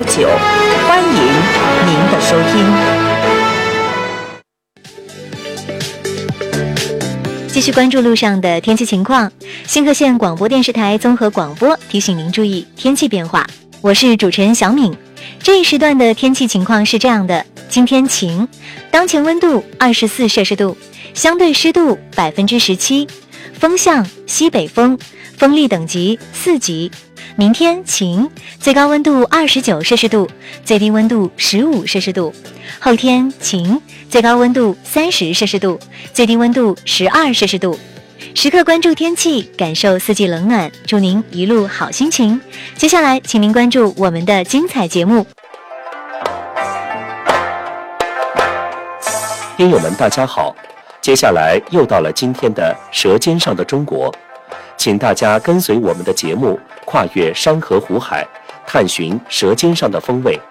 9，欢迎您的收听。 继续关注路上的天气情况，兴和县广播电视台综合广播提醒您注意天气变化。我是主持人小敏。这一时段的天气情况是这样的：今天晴，当前温度24摄氏度，相对湿度17%，风向西北风，风力等级4级。明天晴，最高温度29摄氏度，最低温度15摄氏度。后天晴，最高温度30摄氏度，最低温度12摄氏度。时刻关注天气，感受四季冷暖，祝您一路好心情。接下来请您关注我们的精彩节目。 听友们大家好，接下来又到了今天的舌尖上的中国，请大家跟随我们的节目跨越山河湖海，探寻舌尖上的风味。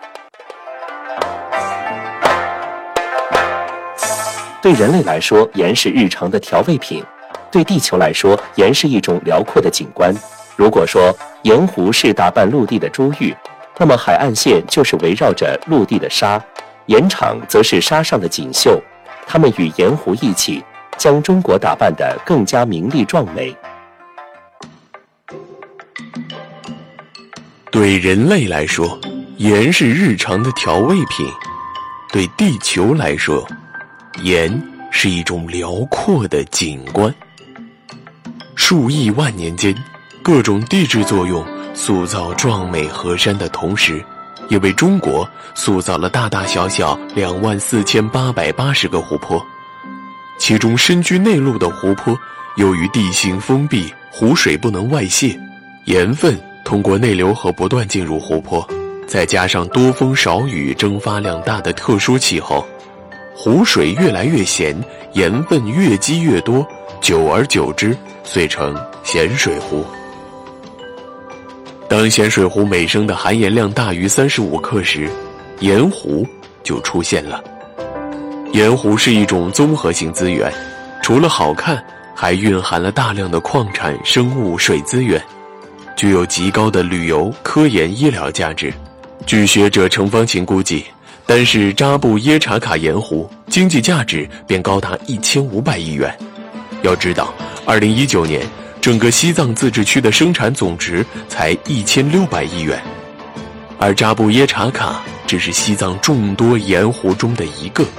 对人类来说，盐是日常的调味品；对地球来说，盐是一种辽阔的景观。如果说盐湖是打扮陆地的珠玉，那么海岸线就是围绕着陆地的沙，盐场则是沙上的锦绣。它们与盐湖一起，将中国打扮得更加明丽壮美。 对人类来说，盐是日常的调味品；对地球来说，盐是一种辽阔的景观。数亿万年间，各种地质作用塑造壮美河山的同时，也为中国塑造了大大小小24880个湖泊。其中深居内陆的湖泊，由于地形封闭，湖水不能外泄，盐分通过内流河不断进入湖泊，再加上多风少雨、蒸发量大的特殊气候，湖水越来越咸，盐分越积越多，久而久之遂成咸水湖。当咸水湖每升的含盐量大于35克时，盐湖就出现了。盐湖是一种综合性资源，除了好看，还蕴含了大量的矿产、生物、水资源，具有极高的旅游、科研、医疗价值。据学者程方勤估计，单是扎布耶查卡盐湖经济价值便高达1500亿元。要知道2019年整个西藏自治区的生产总值才1600亿元，而扎布耶查卡只是西藏众多盐湖中的一个。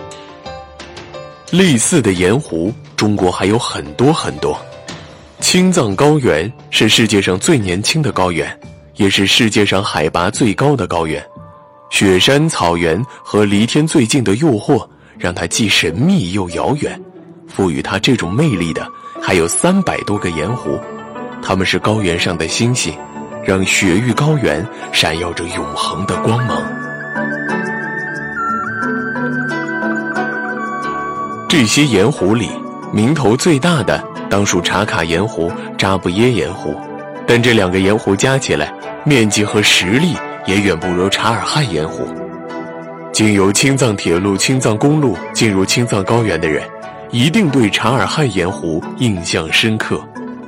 类似的盐湖，中国还有很多很多。青藏高原是世界上最年轻的高原，也是世界上海拔最高的高原。雪山、草原和离天最近的诱惑，让它既神秘又遥远。赋予它这种魅力的还有300多个盐湖，它们是高原上的星星，让雪域高原闪耀着永恒的光芒。这些盐湖里，名头最大的当属查卡盐湖、扎布耶盐湖，但这两个盐湖加起来，面积和实力也远不如察尔汗盐湖。经由青藏铁路、青藏公路进入青藏高原的人，一定对察尔汗盐湖印象深刻。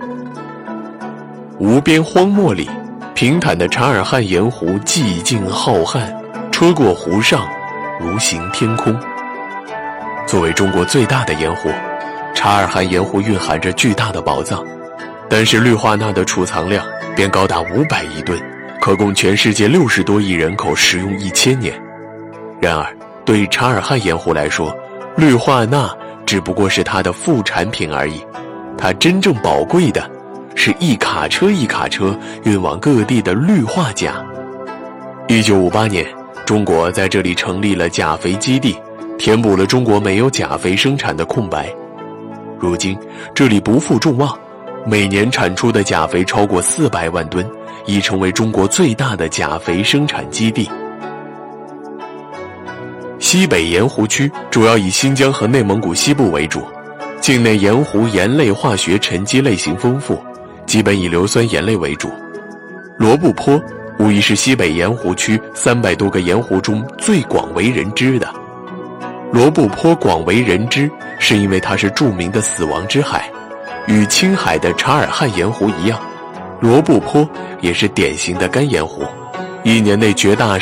无边荒漠里，平坦的察尔汗盐湖寂静浩瀚，车过湖上，如行天空。作为中国最大的盐湖，察尔汗盐湖蕴含着巨大的宝藏，但是氯化钠的储藏量便高达500亿吨，可供全世界60多亿人口食用1000年。然而，对察尔汗盐湖来说，氯化钠只不过是它的副产品而已，它真正宝贵的是一卡车一卡车运往各地的氯化钾。1958年，中国在这里成立了钾肥基地，填补了中国没有钾肥生产的空白。如今，这里不负众望，每年产出的钾肥超过400万吨，已成为中国最大的钾肥生产基地。西北盐湖区主要以新疆和内蒙古西部为主，境内盐湖盐类化学沉积类型丰富，基本以硫酸盐类为主。罗布泊无疑是西北盐湖区300多个盐湖中最广为人知的。罗布泊广为人知，是因为它是著名的死亡之海，与青海的察尔汗盐湖一样，罗布泊也是典型的干盐湖，一年内绝大